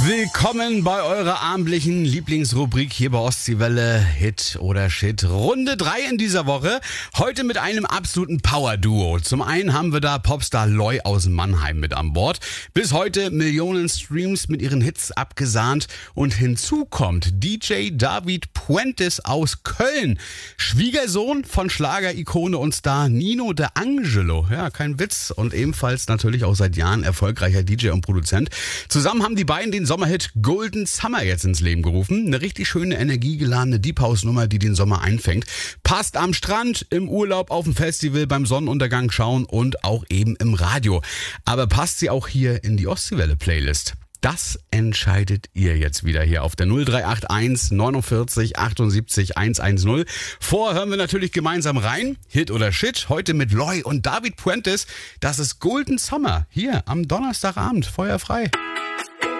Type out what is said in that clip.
Willkommen bei eurer abendlichen Lieblingsrubrik hier bei Ostseewelle, Hit oder Shit. Runde 3 in dieser Woche. Heute mit einem absoluten Power-Duo. Zum einen haben wir da Popstar Loy aus Mannheim mit an Bord. Bis heute Millionen Streams mit ihren Hits abgesahnt. Und hinzu kommt DJ David Puentes aus Köln. Schwiegersohn von Schlager-Ikone und Star Nino De Angelo. Ja, kein Witz. Und ebenfalls natürlich auch seit Jahren erfolgreicher DJ und Produzent. Zusammen haben die beiden den Sommerhit Golden Summer jetzt ins Leben gerufen. Eine richtig schöne, energiegeladene Deep House Nummer, die den Sommer einfängt. Passt am Strand, im Urlaub, auf dem Festival, beim Sonnenuntergang schauen und auch eben im Radio. Aber passt sie auch hier in die Ostseewelle Playlist? Das entscheidet ihr jetzt wieder hier auf der 0381 49 78 110. Vorher hören wir natürlich gemeinsam rein. Hit oder Shit. Heute mit Loy und David Puentes. Das ist Golden Summer hier am Donnerstagabend. Feuerfrei.